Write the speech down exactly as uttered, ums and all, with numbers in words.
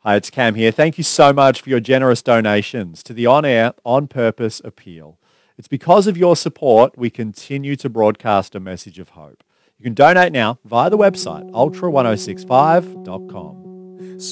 Hi, it's Cam here. Thank you so much for your generous donations to the On Air, On Purpose appeal. It's because of your support we continue to broadcast a message of hope. You can donate now via the website ultra ten sixty-five dot com.